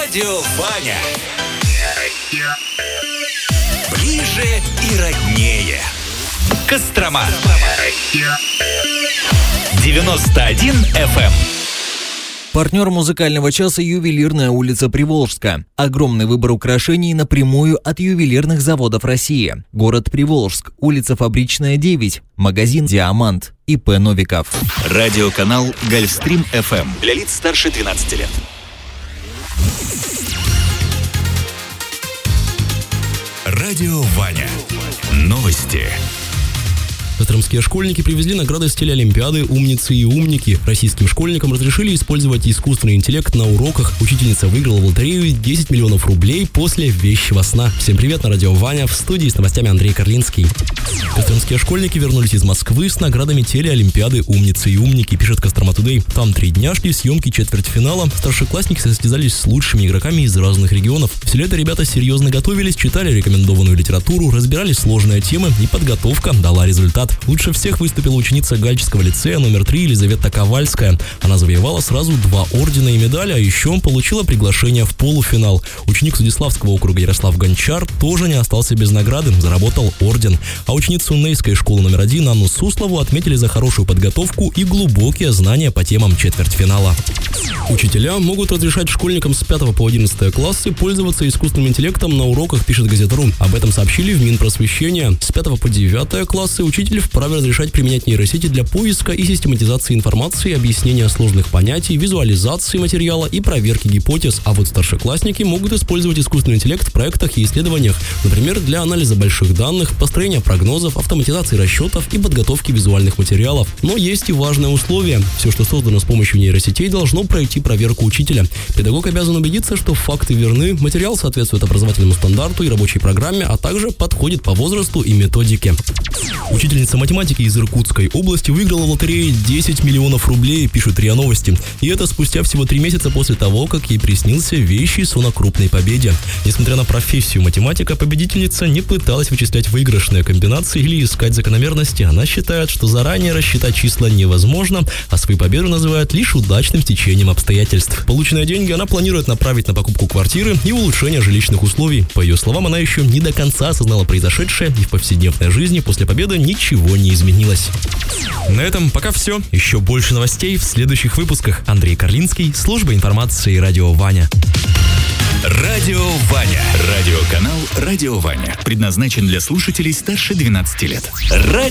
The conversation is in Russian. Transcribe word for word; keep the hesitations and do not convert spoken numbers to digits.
Радио Ваня. Ближе и роднее. Кострома. девяносто один эф эм. Партнер музыкального часа «Ювелирная улица Приволжска». Огромный выбор украшений напрямую от ювелирных заводов России. Город Приволжск, улица Фабричная, девять. Магазин «Диамант». ИП Новиков. Радиоканал Гольфстрим эф эм. Для лиц старше двенадцати лет. Радио Ваня. Новости. Костромские школьники привезли награды с телеолимпиады «Умницы и умники». Российским школьникам разрешили использовать искусственный интеллект на уроках. Учительница выиграла в лотерею десять миллионов рублей после вещего сна. Всем привет, на радио Ваня. В студии с новостями Андрей Карлинский. Костромские школьники вернулись из Москвы с наградами телеолимпиады «Умницы и умники», пишет Кострома Тудей. Там три дня шли съемки четвертьфинала. Старшеклассники состязались с лучшими игроками из разных регионов. Все лето ребята серьезно готовились, читали рекомендованную литературу, разбирали сложные темы, и подготовка дала результат. Лучше всех выступила ученица Гальческого лицея номер три Елизавета Ковальская. Она завоевала сразу два ордена и медали, а еще получила приглашение в полуфинал. Ученик Судиславского округа Ярослав Гончар тоже не остался без награды, заработал орден. А ученицу Нейской школы номер один Анну Суслову отметили за хорошую подготовку и глубокие знания по темам четвертьфинала. Учителя могут разрешать школьникам с пятого по одиннадцатый классы пользоваться искусственным интеллектом на уроках, пишет Газета.ру. Об этом сообщили в Минпросвещения. С пятого по девятый классы учитель вправе разрешать применять нейросети для поиска и систематизации информации, объяснения сложных понятий, визуализации материала и проверки гипотез. А вот старшеклассники могут использовать искусственный интеллект в проектах и исследованиях, например, для анализа больших данных, построения прогнозов, автоматизации расчетов и подготовки визуальных материалов. Но есть и важное условие. Все, что создано с помощью нейросетей, должно пройти проверку учителя. Педагог обязан убедиться, что факты верны, материал соответствует образовательному стандарту и рабочей программе, а также подходит по возрасту и методике. Учительница математики из Иркутской области выиграла в лотерее десять миллионов рублей, пишут РИА Новости. И это спустя всего три месяца после того, как ей приснился вещий сон о крупной победе. Несмотря на профессию математика, победительница не пыталась вычислять выигрышные комбинации или искать закономерности. Она считает, что заранее рассчитать числа невозможно, а свою победу называют лишь удачным стечением обстоятельств. Полученные деньги она планирует направить на покупку квартиры и улучшение жилищных условий. По ее словам, она еще не до конца осознала произошедшее, и в повседневной жизни после победы ничего не изменилось. На этом пока все. Еще больше новостей в следующих выпусках. Андрей Карлинский, служба информации «Радио Ваня». Радио Ваня. Радиоканал Радио Ваня. Предназначен для слушателей старше двенадцати лет. Радио